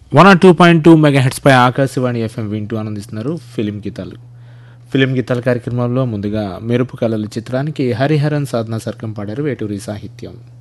102.2 megahertz పై Akashvani FM వింటూ ఆనందిస్తున్నారు film గీతాలు కార్యక్రమంలో ముందుగా మెరుపు కళల చిత్రానికి హరిహరన్ సాధన సర్గం పాడారు వేటూరి సాహిత్యం.